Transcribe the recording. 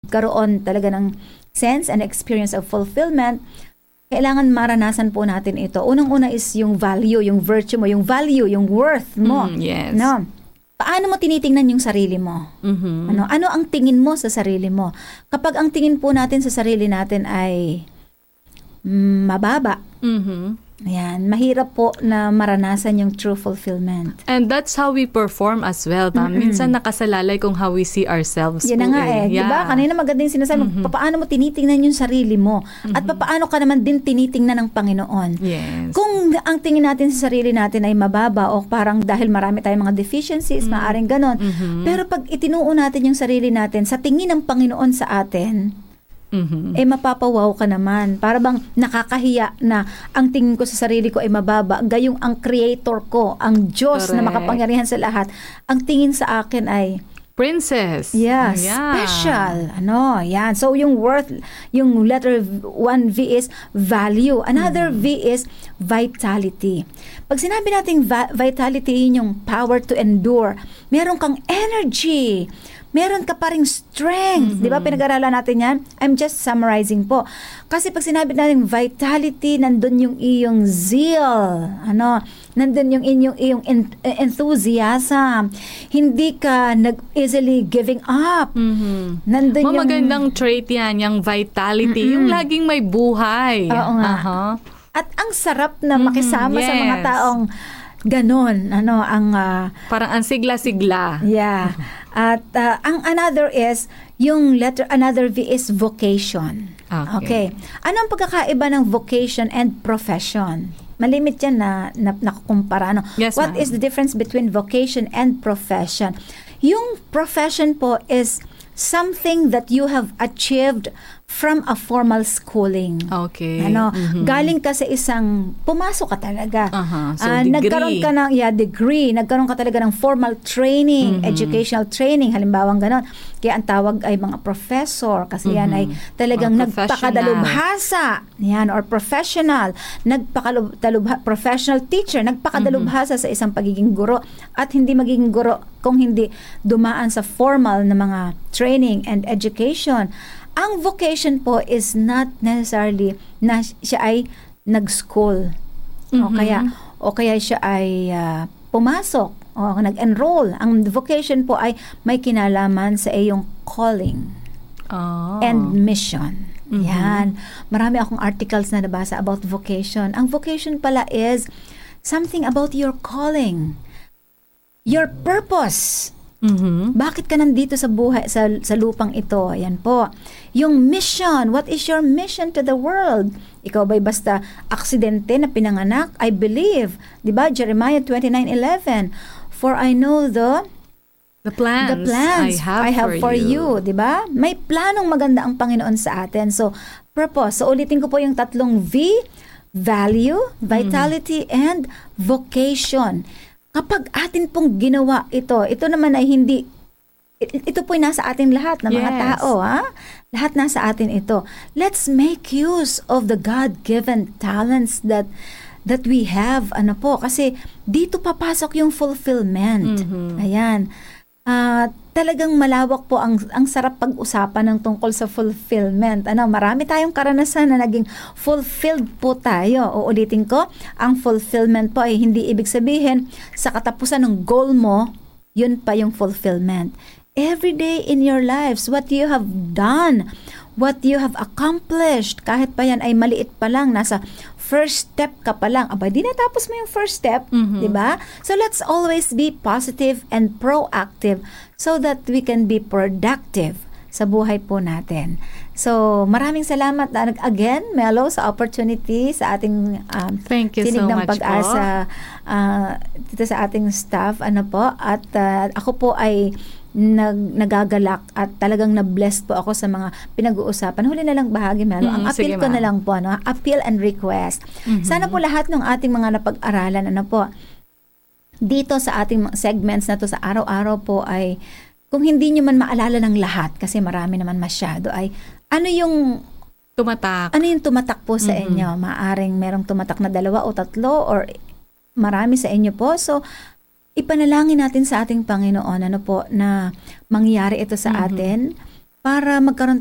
magkaroon talaga ng sense and experience of fulfillment, kailangan maranasan po natin ito. Unang-una is yung value, yung virtue mo, yung value, yung worth mo. Yes. No? Paano mo tinitingnan yung sarili mo? Ano ang tingin mo sa sarili mo? Kapag ang tingin po natin sa sarili natin ay mababa, ayan, mahirap po na maranasan yung true fulfillment. And that's how we perform as well. Minsan nakasalalay kung how we see ourselves. Yan na nga Diba? Kanina maganda yung sinasabi, paano mo tinitingnan yung sarili mo? At paano ka naman din tinitingnan ng Panginoon? Yes. Kung ang tingin natin sa sarili natin ay mababa o parang dahil marami tayong mga deficiencies, maaaring ganon. Pero pag itinuo natin yung sarili natin sa tingin ng Panginoon sa atin, mapapawaw ka naman. Para bang nakakahiya na ang tingin ko sa sarili ko ay mababa, gayong ang creator ko, ang Diyos na makapangyarihan sa lahat, ang tingin sa akin ay princess. Yes, special. Yan. So yung worth, yung letter 1V is value. Another V is vitality. Pag sinabi nating vitality, yun yung power to endure. Meron kang energy. Meron ka pa ring strength. Di ba? Pinag-aralan natin yan. I'm just summarizing po. Kasi pag sinabi natin vitality, nandun yung iyong zeal. Nandun yung iyong enthusiasm. Hindi ka easily giving up. Nandun yung magandang trait yan, yung vitality. Yung laging may buhay. Oo nga. At ang sarap na makisama sa mga taong ganon. Parang ang sigla-sigla. Yeah. At ang another is, another V is vocation. Okay. Ano ang pagkakaiba ng vocation and profession? Malimit yan na nakukumpara. Yes, What is the difference between vocation and profession? Yung profession po is something that you have achieved from a formal schooling. Okay. Galing ka sa isang, pumasok ka talaga. So degree. Nagkaroon ka ng degree, nagkaroon ka talaga ng formal training, educational training, halimbawa ganon. Kaya ang tawag ay mga professor, kasi yan ay talagang nagpakadalubhasa. Yan, or professional. Professional teacher, nagpakadalubhasa sa isang pagiging guro. At hindi magiging guro kung hindi dumaan sa formal na mga training and education. Ang vocation po is not necessarily na siya ay nag-school. O kaya siya ay pumasok o nag-enroll. Ang vocation po ay may kinalaman sa iyong calling and mission. Yan. Marami akong articles na nabasa about vocation. Ang vocation pala is something about your calling. Your purpose. Bakit ka nandito sa buhay, sa lupang ito? Ayan po. Yung mission. What is your mission to the world? Ikaw ba'y basta aksidente na pinanganak? I believe. Diba? Jeremiah 29:11. For I know the plans I have for you. Diba? May planong maganda ang Panginoon sa atin. So, purpose. So, ulitin ko po yung tatlong V. Value, vitality, and vocation. Kapag atin pong ginawa ito naman ay hindi, ito po'y nasa atin lahat ng mga tao, Lahat nasa atin ito. Let's make use of the God-given talents that we have, kasi dito papasok yung fulfillment. Ayan. Talagang malawak po ang sarap pag-usapan ng tungkol sa fulfillment. Marami tayong karanasan na naging fulfilled po tayo. Uulitin ko, ang fulfillment po ay hindi ibig sabihin sa katapusan ng goal mo, yun pa yung fulfillment. Every day in your lives, what you have done, what you have accomplished, kahit pa yan ay maliit pa lang, nasa first step ka pa lang. Di natapos mo yung first step, di ba? So let's always be positive and proactive so that we can be productive sa buhay po natin. So, maraming salamat again, Melo, sa opportunity sa ating Thank you Tinig so ng much Pag-asa dito sa ating staff. At ako po ay nagagalak at talagang na-blessed po ako sa mga pinag-uusapan. Huli na lang bahagi, Melo. Ang appeal ko na lang po, appeal and request. Sana po lahat ng ating mga napag-aralan, dito sa ating segments na to sa araw-araw po ay, kung hindi nyo man maalala ng lahat, kasi marami naman masyado, ay ano yung tumatak po sa inyo? Maaring merong tumatak na 2 o 3 or marami sa inyo po. So, ipanalangin natin sa ating Panginoon, na mangyari ito sa atin. para magkaroon